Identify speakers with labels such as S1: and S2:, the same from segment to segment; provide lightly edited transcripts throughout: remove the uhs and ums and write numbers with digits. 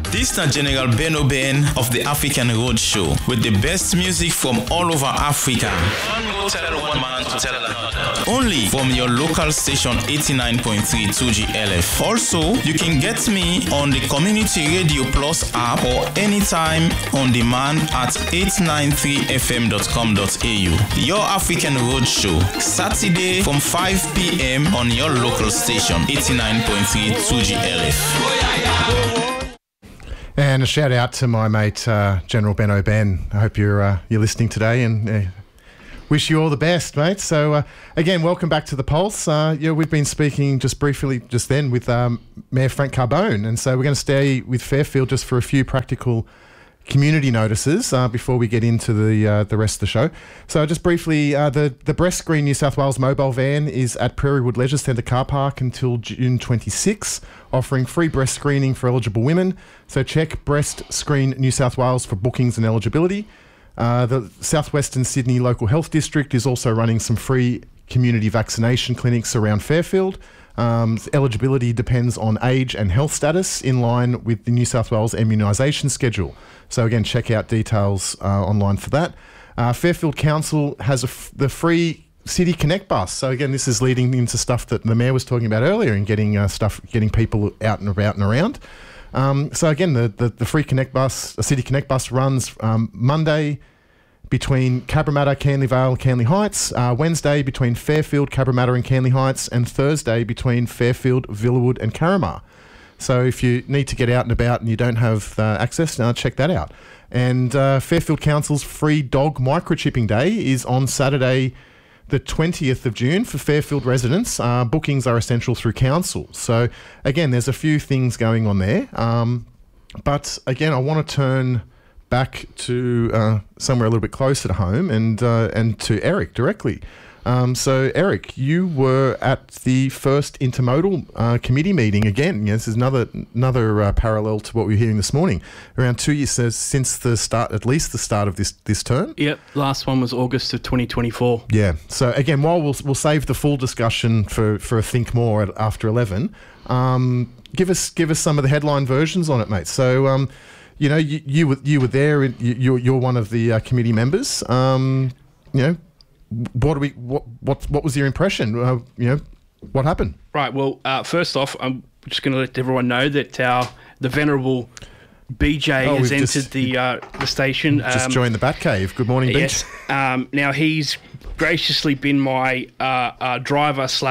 S1: This is General Ben Oben of the African Roadshow with the best music from all over Africa. Only from your local station 89.3 2G LF. Also, you can get me on the Community Radio Plus app or anytime on demand at 893fm.com.au. Your African Roadshow, Saturday from 5 p.m. on your local station 89.3 2G LF.
S2: And a shout out to my mate, General Ben Oben. I hope you're listening today and wish you all the best, mate. So, again, welcome back to The Pulse. We've been speaking just briefly just then with Mayor Frank Carbone. And so we're going to stay with Fairfield just for a few practical community notices before we get into the rest of the show. So just briefly, the Breast Screen New South Wales mobile van is at Prairie Wood Leisure Centre car park until June 26, offering free breast screening for eligible women. So check Breast Screen New South Wales for bookings and eligibility. The Southwestern Sydney Local Health District is also running some free community vaccination clinics around Fairfield. Eligibility depends on age and health status in line with the New South Wales immunisation schedule. So again, check out details online for that. Fairfield Council has the free City Connect bus. So again, this is leading into stuff that the Mayor was talking about earlier and getting people out and about and around. So again, the free Connect bus, the City Connect bus runs Monday between Cabramatta, Canley Vale, Canley Heights, Wednesday between Fairfield, Cabramatta and Canley Heights, and Thursday between Fairfield, Villawood and Carramar. So if you need to get out and about and you don't have access, check that out. And Fairfield Council's free dog microchipping day is on Saturday the 20th of June for Fairfield residents. Bookings are essential through council. So again, there's a few things going on there. But again, I want to turn back to somewhere a little bit closer to home and to Eric directly. So Eric, you were at the first intermodal committee meeting again. This is another parallel to what we were hearing this morning. Around 2 years since the start, at least the start of this term.
S3: Yep, last one was August of 2024.
S2: Yeah. So again, while we'll save the full discussion for a Think More after 11, give us some of the headline versions on it, mate. So you were there. You're one of the committee members. What was your impression? What happened?
S3: Right. Well, first off, I'm just going to let everyone know that the venerable BJ has entered the station.
S2: Just joined the Batcave. Good morning, BJ.
S3: Yes. Now he's graciously been my driver /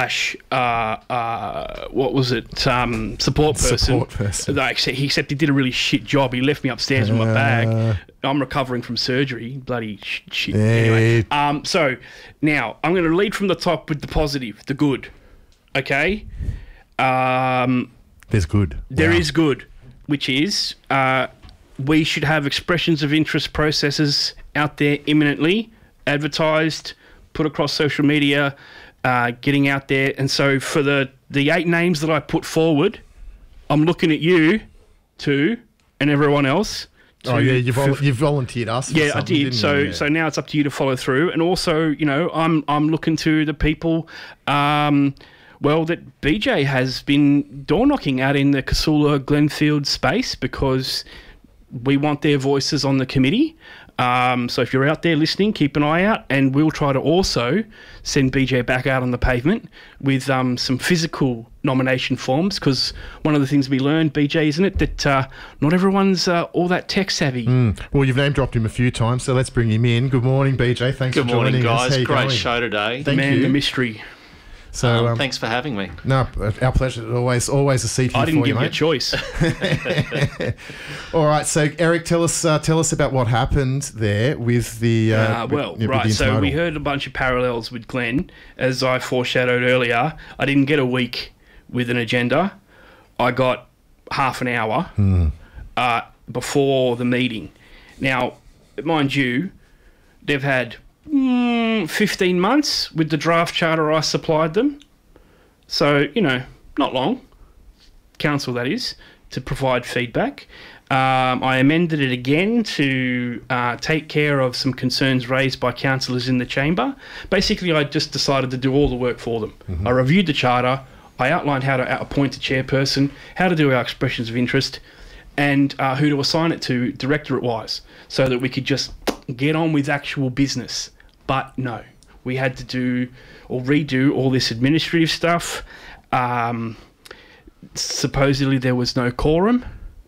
S3: support person. Except he did a really shit job. He left me upstairs with my bag. I'm recovering from surgery. Bloody shit. Anyway. So now I'm going to lead from the top with the positive, the good. Okay.
S2: There's good.
S3: There is good, which is we should have expressions of interest processes out there imminently, advertised, put across social media, getting out there. And so for the 8 names that I put forward, I'm looking at you two and everyone else.
S2: You volunteered us.
S3: Yeah, I did. So now it's up to you to follow through. And also, I'm looking to the people, that BJ has been door knocking out in the Casula Glenfield space because we want their voices on the committee. So if you're out there listening, keep an eye out, and we'll try to also send BJ back out on the pavement with some physical nomination forms, because one of the things we learned, BJ, isn't it, that not everyone's all that tech savvy.
S2: Well, you've name dropped him a few times, so let's bring him in. Good morning, BJ. Thanks for joining us.
S4: Good morning, guys.
S2: Great
S4: going? Show today.
S2: Thank you.
S3: The mystery.
S2: So
S4: thanks for having me.
S2: No, our pleasure. Always a seat for you.
S3: I didn't
S2: give
S3: you
S2: a
S3: choice.
S2: All right, so Eric, tell us about what happened there with the.
S3: So we heard a bunch of parallels with Glenn, as I foreshadowed earlier. I didn't get a week with an agenda. I got half an hour before the meeting. Now, mind you, they've had 15 months with the draft charter I supplied them. So, not long. Council, that is, to provide feedback. I amended it again to take care of some concerns raised by councillors in the chamber. Basically, I just decided to do all the work for them. I reviewed the charter. I outlined how to appoint a chairperson, how to do our expressions of interest, and who to assign it to directorate-wise, so that we could just get on with actual business. But no, we had to do or redo all this administrative stuff. Supposedly there was no quorum.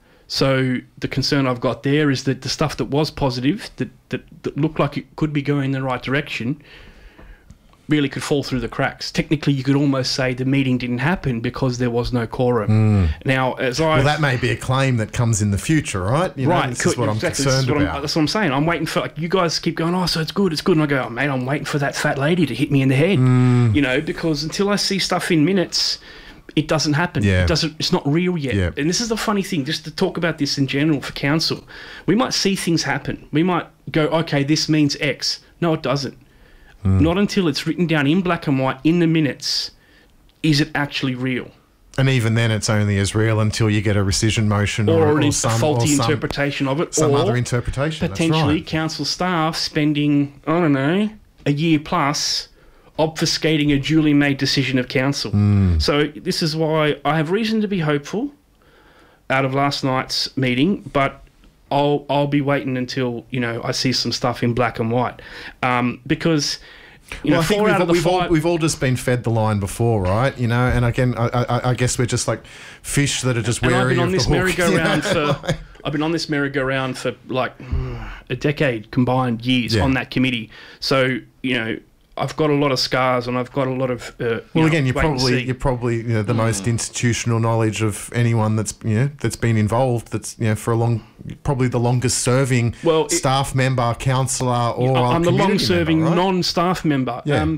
S3: So the concern I've got there is that the stuff that was positive, that looked like it could be going in the right direction, really could fall through the cracks. Technically, you could almost say the meeting didn't happen because there was no quorum. Now, well,
S2: that may be a claim that comes in the future, right? This is what I'm concerned about.
S3: That's what I'm saying. I'm waiting for, you guys keep going, oh, so it's good. And I go, oh, mate, I'm waiting for that fat lady to hit me in the head, because until I see stuff in minutes, it doesn't happen.
S2: Yeah.
S3: It's not real yet.
S2: Yeah.
S3: And this is the funny thing, just to talk about this in general for council. We might see things happen. We might go, okay, this means X. No, it doesn't. Not until it's written down in black and white in the minutes is it actually real.
S2: And even then, it's only as real until you get a rescission motion or
S3: a faulty interpretation of it.
S2: Some other interpretation.
S3: Potentially,
S2: that's right.
S3: Council staff spending, I don't know, a year plus obfuscating a duly made decision of council. So this is why I have reason to be hopeful out of last night's meeting, but I'll be waiting until I see some stuff in black and white, because
S2: I think we've all just been fed the line before, right? And again, I guess we're just like fish that are just wary of the hook. I've been on this merry-go-round for like
S3: a decade combined years on that committee. So I've got a lot of scars, and I've got a lot of.
S2: You're probably the most institutional knowledge of anyone that's been involved. That's for probably the longest serving staff member, councillor, or
S3: I'm the long serving
S2: right?
S3: non-staff member.
S2: Yeah.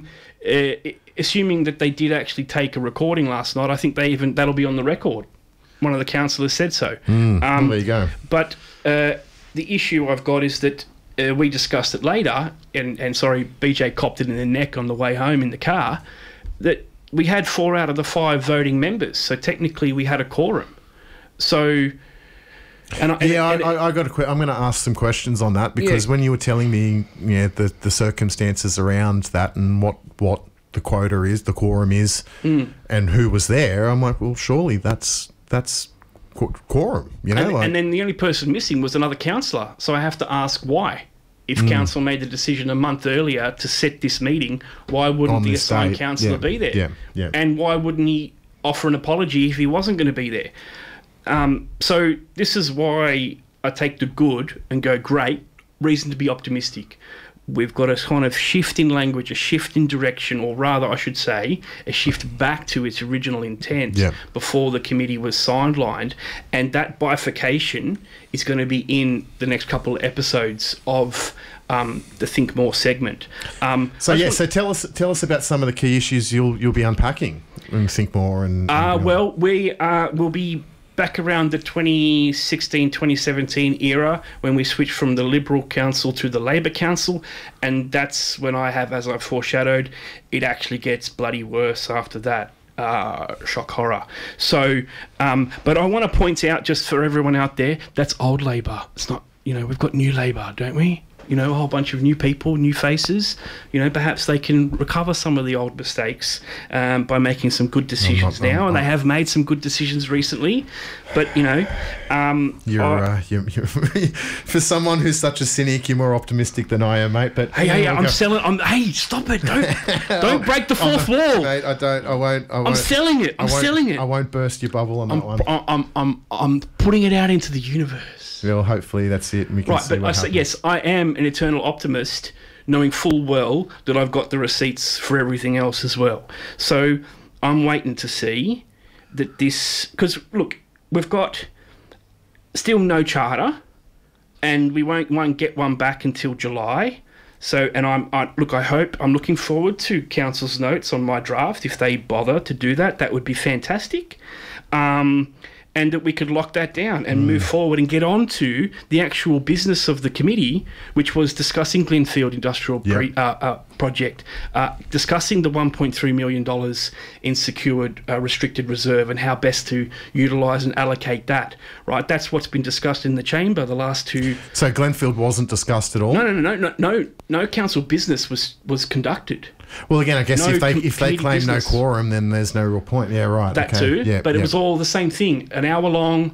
S3: Assuming that they did actually take a recording last night, I think that'll be on the record. One of the councillors said so.
S2: Well, there you go.
S3: But the issue I've got is that. We discussed it later, and sorry, BJ copped it in the neck on the way home in the car, that we had 4 out of the 5 voting members, so technically we had a quorum. So,
S2: I got a I'm going to ask some questions on that, because when you were telling me, the circumstances around that and what the quota is, the quorum is, and who was there, I'm like, well, surely that's quorum,
S3: and then the only person missing was another councillor. So I have to ask why. If council made the decision a month earlier to set this meeting, why wouldn't the assigned councillor be there?
S2: Yeah.
S3: And why wouldn't he offer an apology if he wasn't going to be there? So this is why I take the good and go, great, reason to be optimistic. We've got a kind of shift in language, a shift in direction, or rather, I should say, a shift back to its original intent before the committee was sidelined. And that bifurcation is going to be in the next couple of episodes of the Think More segment.
S2: So tell us about some of the key issues you'll be unpacking in Think More.
S3: Well, we'll be back around the 2016-2017 era, when we switched from the Liberal Council to the Labor Council, and that's when I have, as I've foreshadowed, it actually gets bloody worse after that. Shock horror. So, but I want to point out, just for everyone out there, that's old Labor. It's not, we've got new Labor, don't we? A whole bunch of new people, new faces. Perhaps they can recover some of the old mistakes by making some good decisions now, and they have made some good decisions recently. But
S2: you're for someone who's such a cynic, you're more optimistic than I am, mate. But
S3: hey, hey, stop it! Don't break the fourth wall.
S2: Mate, I won't.
S3: I'm selling it. I'm selling it.
S2: I won't burst your bubble on that one.
S3: I'm putting it out into the universe.
S2: Well, hopefully that's it. And we can see what happens.
S3: Yes, I am an eternal optimist, knowing full well that I've got the receipts for everything else as well. So I'm waiting to see that this, because look, we've got still no charter, and we won't get one back until July. So, and I'm looking forward to council's notes on my draft. If they bother to do that, that would be fantastic. And that we could lock that down and move forward and get on to the actual business of the committee, which was discussing Glenfield Industrial Project, discussing the $1.3 million in secured restricted reserve and how best to utilise and allocate that, right? That's what's been discussed in the chamber the last two...
S2: So Glenfield wasn't discussed at all?
S3: No council business was conducted.
S2: Well, again, I guess if they claim business. No quorum, then there's no real point. Yeah, right.
S3: That too. Yeah, but it was all the same thing. An hour-long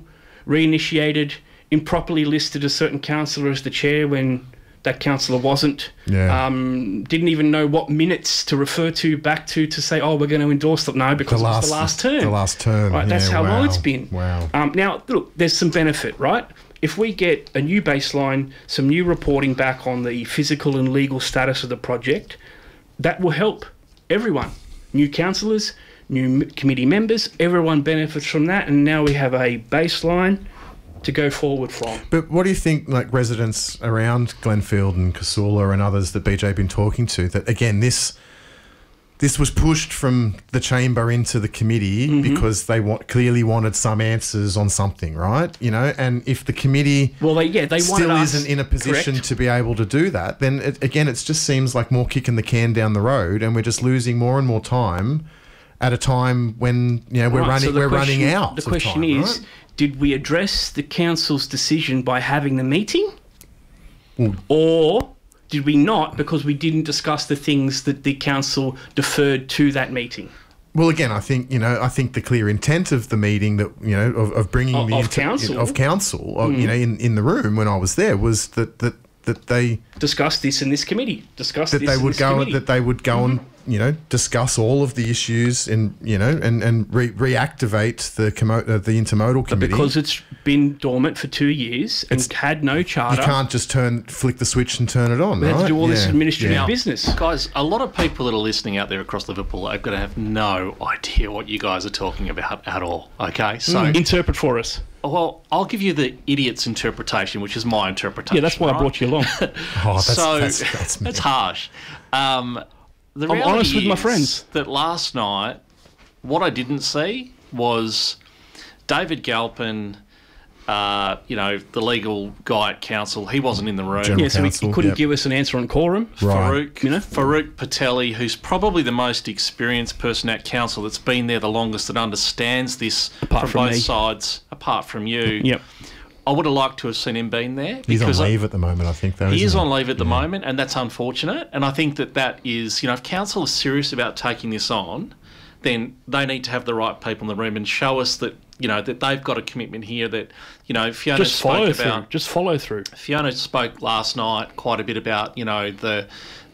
S3: reinitiated, improperly listed a certain councillor as the chair when that councillor wasn't.
S2: Yeah.
S3: Didn't even know what minutes to refer to back to say, oh, we're going to endorse them. No, because it was the last term.
S2: The last term.
S3: Right, that's how long it's been.
S2: Wow.
S3: Now, look, there's some benefit, right? If we get a new baseline, some new reporting back on the physical and legal status of the project, that will help everyone. New councillors, new committee members, everyone benefits from that, and now we have a baseline to go forward from.
S2: But what do you think, like residents around Glenfield and Casula and others that BJ been talking to, that again this was pushed from the chamber into the committee because they clearly wanted some answers on something, right? You know, and if the committee
S3: they
S2: still isn't in a position to be able to do that, then it just seems like more kicking the can down the road, and we're just losing more and more time at a time when we're running out.
S3: The question is, right? Did we address the council's decision by having the meeting? Or did we not, because we didn't discuss the things that the council deferred to that meeting?
S2: Well, again, I think the clear intent of the meeting that of bringing council in the room when I was there was that they
S3: discussed this in this committee.
S2: That they would go and discuss all of the issues and reactivate the intermodal committee.
S3: But because it's been dormant for 2 years and had no charter,
S2: you can't just flick the switch and turn it on.
S3: We have to do all this administrative business.
S4: Guys, a lot of people that are listening out there across Liverpool are going to have no idea what you guys are talking about at all. Okay, so
S3: interpret for us.
S4: Well, I'll give you the idiot's interpretation, which is my interpretation.
S3: Yeah, that's why I brought you along.
S4: That's harsh. I'm
S3: honest with my friends.
S4: That last night, what I didn't see was David Galpin, the legal guy at council. He wasn't in the room.
S3: So he couldn't give us an answer on quorum.
S4: Farouk Patelli, who's probably the most experienced person at council that's been there the longest, that understands this from both sides, apart from you.
S3: Yep.
S4: I would have liked to have seen him being there.
S2: He's on leave at the moment, I think, though.
S4: He is on leave at the moment, and that's unfortunate. And I think that is, if council is serious about taking this on, then they need to have the right people in the room and show us that, that they've got a commitment here that, Fiona
S3: Just follow through.
S4: Fiona spoke last night quite a bit about, the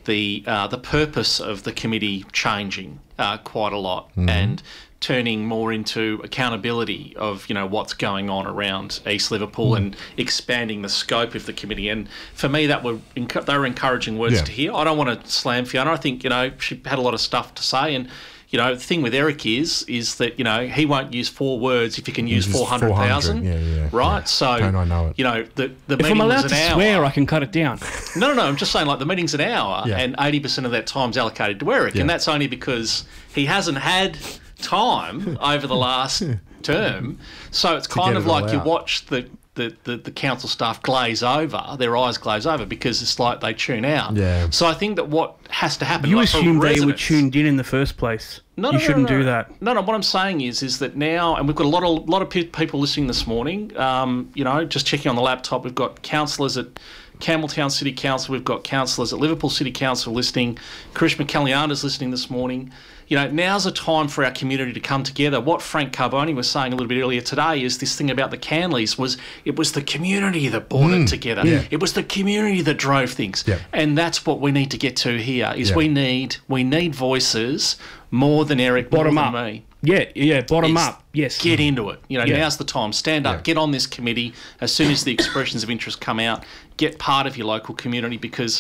S4: purpose of the committee changing quite a lot and turning more into accountability of what's going on around East Liverpool and expanding the scope of the committee. And for me, they were encouraging words to hear. I don't want to slam Fiona. I think she had a lot of stuff to say, and the thing with Eric is that he won't use 4 words if you can use 400,000. Right?
S2: Yeah.
S4: So
S2: don't I know it?
S4: The
S3: if
S4: meeting
S3: I'm allowed
S4: was
S3: to
S4: an hour.
S3: Swear, I can cut it down.
S4: No. I'm just saying, the meeting's an hour, and 80% of that time's allocated to Eric, and that's only because he hasn't had time over the last term. So it's kind of like you watch the council staff their eyes glaze over, because it's like they tune out.
S2: Yeah.
S4: So I think that what has to happen...
S3: You assumed they were tuned in the first place. You shouldn't do that.
S4: No, what I'm saying is that now, and we've got a lot of people listening this morning, just checking on the laptop, we've got councillors at Campbelltown City Council, we've got councillors at Liverpool City Council listening, Krish McCalliana's listening this morning. Now's a time for our community to come together. What Frank Carboni was saying a little bit earlier today is this thing about the Canleys it was the community that brought it together. Yeah. It was the community that drove things. Yeah. And that's what we need to get to here, is we need voices more than Eric,
S3: bottom
S4: more
S3: up.
S4: than me.
S3: Yeah, bottom up, yes.
S4: Get into it. Now's the time. Stand up, get on this committee. As soon as the expressions of interest come out, get part of your local community, because,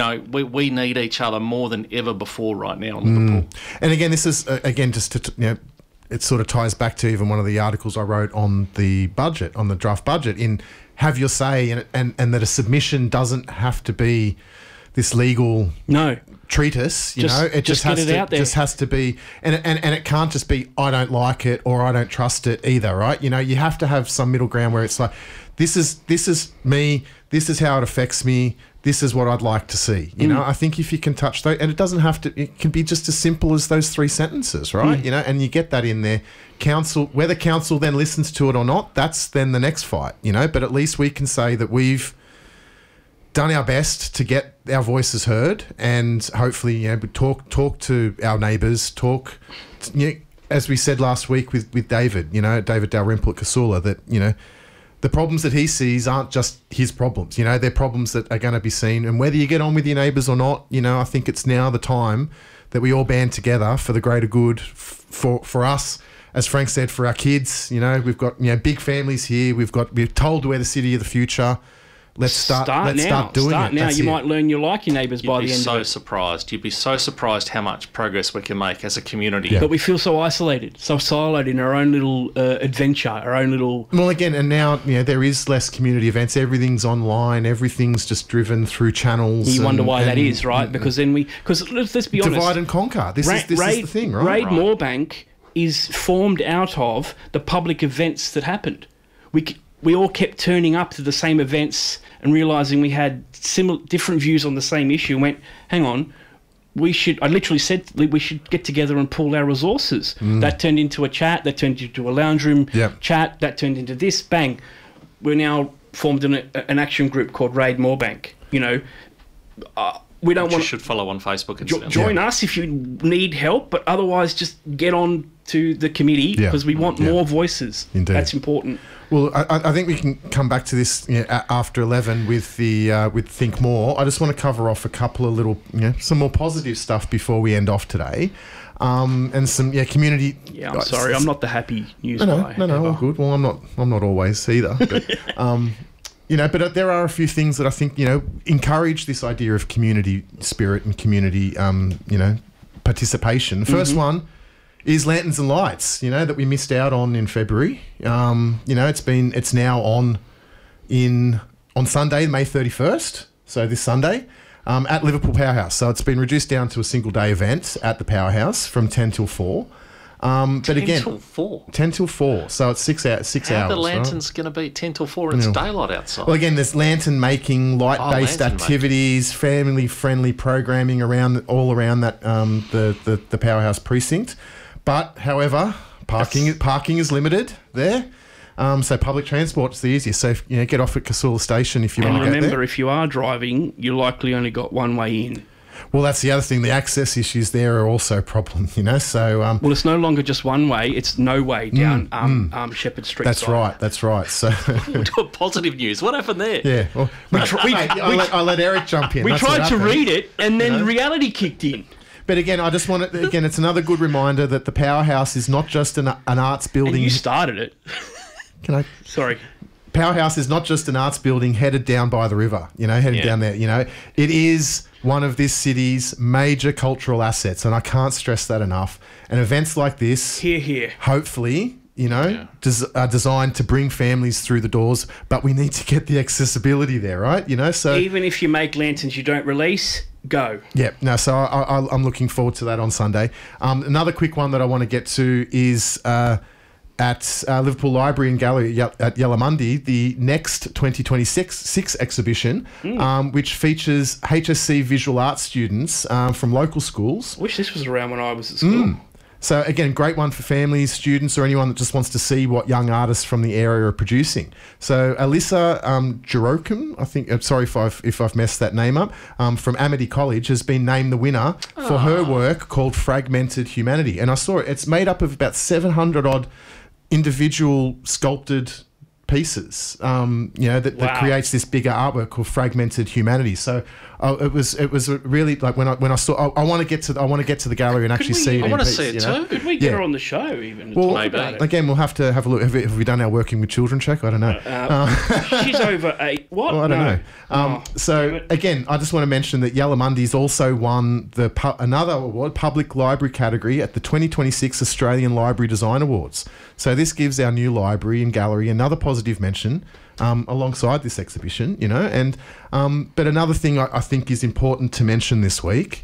S4: we need each other more than ever before right now in Liverpool.
S2: And again, this is, just to, it sort of ties back to even one of the articles I wrote on the budget, on the draft budget, in have your say, and that a submission doesn't have to be this legal...
S3: No.
S2: treatise, it just has to be, and it can't just be I don't like it or I don't trust it either, right? You have to have some middle ground where it's like, this is me, this is how it affects me, this is what I'd like to see. I think if you can touch those, and it can be just as simple as those 3 sentences, right? And you get that in there. Whether council then listens to it or not, that's then the next fight, but at least we can say that we've done our best to get our voices heard, and hopefully, talk to our neighbours, as we said last week with David, David Dalrymple at Casula, that, the problems that he sees aren't just his problems. You know, they're problems that are going to be seen. And whether you get on with your neighbours or not, you know, I think it's now the time that we all band together for the greater good for us. As Frank said, for our kids. You know, we've got, you know, big families here. We're told we're the city of the future. Let's start doing it.
S3: Now. You might learn you like your neighbours by the end of it.
S4: You'd be so surprised how much progress we can make as a community.
S3: Yeah. But we feel so isolated, so siloed in our own little adventure, our own little...
S2: Well, again, and now, you know, there is less community events. Everything's online. Everything's just driven through channels.
S3: You wonder why that is, right? Because then because let's be honest.
S2: Divide and conquer. This is the thing, right?
S3: Raid Moorebank is formed out of the public events that happened. We all kept turning up to the same events and realising we had different views on the same issue and went, hang on, I literally said we should get together and pool our resources. That turned into a chat, that turned into a lounge room chat, that turned into this, bang. We're now formed an action group called Raid Moorebank. You know, we don't want...
S4: You should follow on Facebook and
S3: join us if you need help, but otherwise just get on to the committee because we want more voices.
S2: Indeed.
S3: That's important.
S2: Well, I think we can come back to this, you know, after 11 with Think More. I just want to cover off a couple of little, you know, some more positive stuff before we end off today, and some community.
S3: Yeah, I'm sorry, I'm not the happy news guy.
S2: No, all good. Well, I'm not always either. But, you know, but there are a few things that I think, you know, encourage this idea of community spirit and community, you know, participation. The first one is Lanterns and Lights, you know, that we missed out on in February. You know, it's now on Sunday, May 31st, so this Sunday, at Liverpool Powerhouse. So it's been reduced down to a single day event at the Powerhouse from 10 till 4. But again,
S4: 10 till 4.
S2: 10 till 4. So it's 6 hours.
S4: How are the lanterns going to be 10 till 4 and it's daylight outside?
S2: Well, again, there's lantern making, light-based activities, family-friendly programming all around that the Powerhouse precinct. But, however, parking is limited there. So public transport's the easiest. So, you know, get off at Casula Station if you want to get there.
S3: And remember, if you are driving, you likely only got one way in.
S2: Well, that's the other thing. The access issues there are also a problem, you know. So,
S3: well, it's no longer just one way; it's no way down Shepherd Street.
S2: That's right. So,
S4: we'll do a positive news. What happened there?
S2: Yeah, well, I let Eric jump in.
S3: We tried to read it, and then reality kicked in.
S2: But again, I just want to, again, it's another good reminder that the Powerhouse is not just an arts building.
S3: And you started it.
S2: Can I?
S3: Sorry.
S2: Powerhouse is not just an arts building headed down by the river, you know, down there, you know. It is one of this city's major cultural assets, and I can't stress that enough. And events like this, hopefully, you know, are designed to bring families through the doors, but we need to get the accessibility there, right? You know, so... Even
S3: if you make lanterns you don't release... Go.
S2: Yeah, no, so I'm looking forward to that on Sunday. Another quick one that I want to get to is at Liverpool Library and Gallery at Yellamundi, the next 2026 exhibition, which features HSC visual arts students from local schools.
S3: I wish this was around when I was at school.
S2: So, again, great one for families, students, or anyone that just wants to see what young artists from the area are producing. So, Alyssa Jerokum, I think, sorry if I've messed that name up, from Amity College, has been named the winner for her work called Fragmented Humanity. And I saw it. It's made up of about 700-odd individual sculpted pieces, you know, that creates this bigger artwork called Fragmented Humanity. So it was really like when I saw. I want to get to the gallery and actually see it.
S4: I want to see it too.
S3: Could we get her on the show even?
S2: Well,
S3: talk about it?
S2: Again, we'll have to have a look. Have we done our working with children check? I don't know.
S3: She's over 8. What?
S2: Well, I don't know. So again, I just want to mention that Yellamundi's also won another award, Public Library category, at the 2026 Australian Library Design Awards. So this gives our new library and gallery another positive mention alongside this exhibition, you know. And but another thing I think is important to mention this week,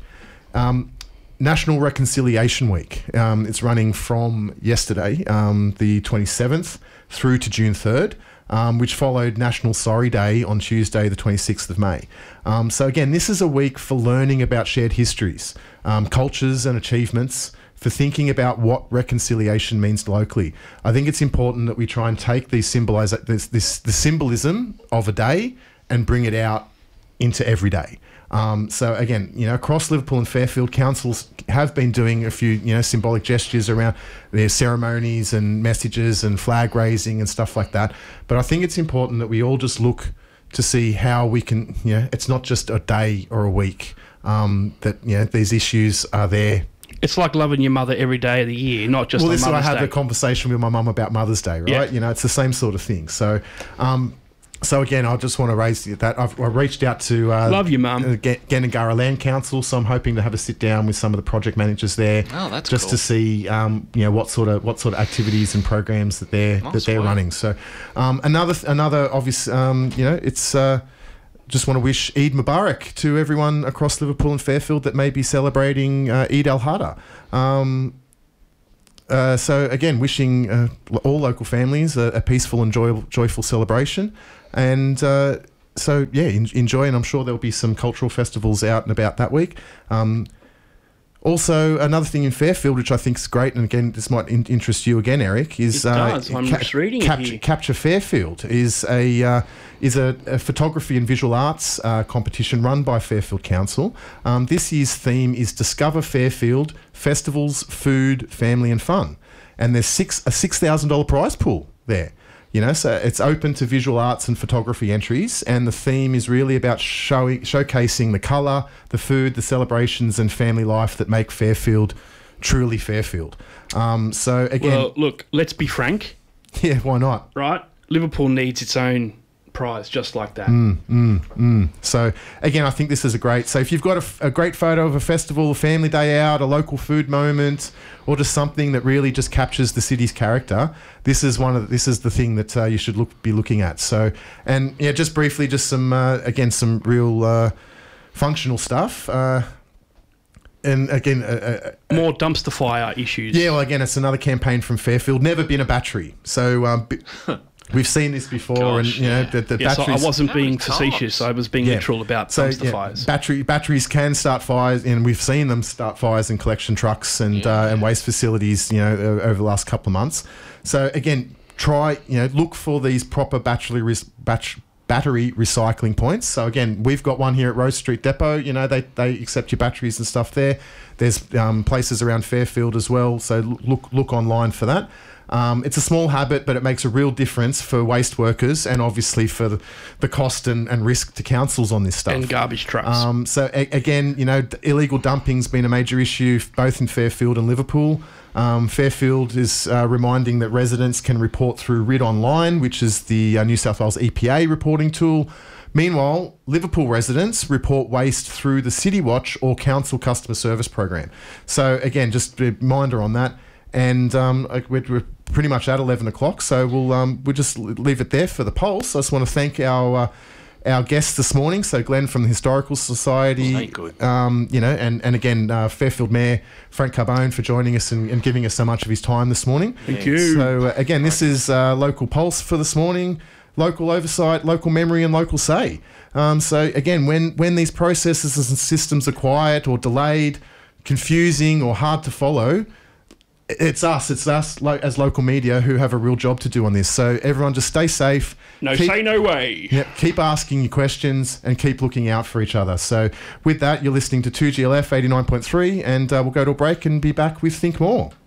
S2: National Reconciliation Week. It's running from yesterday, the 27th, through to June 3rd. Which followed National Sorry Day on Tuesday, the 26th of May. So again, this is a week for learning about shared histories, cultures and achievements, for thinking about what reconciliation means locally. I think it's important that we try and take the symbolism of a day and bring it out into every day. So again, across Liverpool and Fairfield, councils have been doing a few, symbolic gestures around their ceremonies and messages and flag raising and stuff like that. But I think it's important that we all just look to see how we can, it's not just a day or a week, that, these issues are there.
S3: It's like loving your mother every day of the year, not just on Mother's Day.
S2: Well, this is I had the conversation with my mum about Mother's Day, right?
S3: Yeah.
S2: It's the same sort of thing. So, so again, I just want to raise that. I reached out to
S3: love you, Mum.
S2: Gannagara Land Council, so I'm hoping to have a sit down with some of the project managers there,
S4: that's
S2: just
S4: cool.
S2: to see what sort of activities and programs that they're running. So another obvious it's just want to wish Eid Mubarak to everyone across Liverpool and Fairfield that may be celebrating Eid al-Adha. So again, wishing all local families a peaceful and joyful celebration, and enjoy. And I'm sure there'll be some cultural festivals out and about that week. Also, another thing in Fairfield, which I think is great, and again, this might interest you again, Eric, is
S3: it does. I'm just reading it here.
S2: Capture Fairfield is a photography and visual arts competition run by Fairfield Council. This year's theme is Discover Fairfield: Festivals, Food, Family and Fun, and there's a $6,000 prize pool there. So it's open to visual arts and photography entries, and the theme is really about showcasing the colour, the food, the celebrations and family life that make Fairfield truly Fairfield. So again...
S3: Well, look, let's be frank.
S2: Yeah, why not?
S3: Right? Liverpool needs its own prize just like that.
S2: So again, I think this is so if you've got a great photo of a festival, a family day out, a local food moment, or just something that really just captures the city's character, this is the thing that you should be looking at. So, and yeah, just briefly, just some real functional stuff. And again,
S3: more dumpster fire issues.
S2: Yeah, well, again, it's another campaign from Fairfield. Never been a battery, so. We've seen this before.
S3: Gosh,
S2: and the
S3: yes,
S2: batteries.
S3: I wasn't being facetious. I was being literal about dumpster fires.
S2: Batteries can start fires, and we've seen them start fires in collection trucks and waste facilities. Over the last couple of months. So again, look for these proper battery recycling points. So again, we've got one here at Rose Street Depot. They accept your batteries and stuff there. There's places around Fairfield as well. So look online for that. It's a small habit, but it makes a real difference for waste workers and obviously for the cost and risk to councils on this stuff.
S3: And garbage trucks.
S2: So again, illegal dumping's been a major issue both in Fairfield and Liverpool. Fairfield is reminding that residents can report through RID Online, which is the New South Wales EPA reporting tool. Meanwhile, Liverpool residents report waste through the City Watch or Council Customer Service Program. So again, just a reminder on that. And we're pretty much at 11 o'clock, so we'll just leave it there for the pulse. I just want to thank our guests this morning. So Glenn from the Historical Society, and again Fairfield Mayor Frank Carbone for joining us and giving us so much of his time this morning.
S3: Thank you.
S2: So again, this is Local Pulse for this morning. Local oversight, local memory, and local say. So again, when these processes and systems are quiet or delayed, confusing or hard to follow, it's us as local media who have a real job to do on this. So everyone just stay safe.
S3: No way.
S2: Yep, keep asking your questions and keep looking out for each other. So with that, you're listening to 2GLF 89.3 and we'll go to a break and be back with Think More.